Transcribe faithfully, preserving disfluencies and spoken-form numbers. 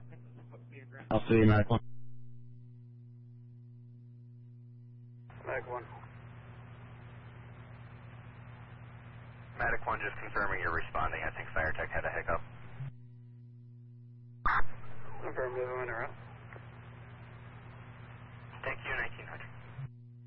I'll see you, Mac one. Mac one. Medic one just confirming you're responding. I think Fire Tech had a hiccup. Affirmative, I'm in a route. Thank you, nineteen hundred.